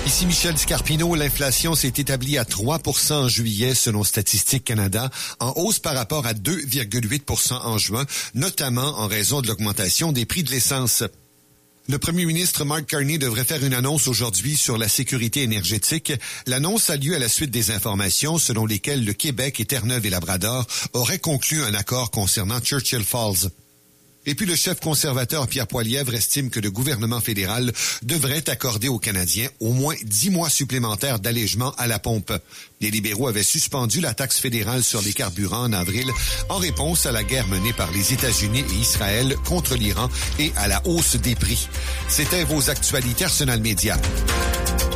Ici Michel Scarpino, l'inflation s'est établie à 3% en juillet selon Statistique Canada, en hausse par rapport à 2,8% en juin, notamment en raison de l'augmentation des prix de l'essence. Le premier ministre Mark Carney devrait faire une annonce aujourd'hui sur la sécurité énergétique. L'annonce a lieu à la suite des informations selon lesquelles le Québec et Terre-Neuve et Labrador auraient conclu un accord concernant Churchill Falls. Et puis le chef conservateur Pierre Poilievre estime que le gouvernement fédéral devrait accorder aux Canadiens au moins 10 mois supplémentaires d'allègement à la pompe. Les libéraux avaient suspendu la taxe fédérale sur les carburants en avril en réponse à la guerre menée par les États-Unis et Israël contre l'Iran et à la hausse des prix. C'était vos actualités Arsenal Média.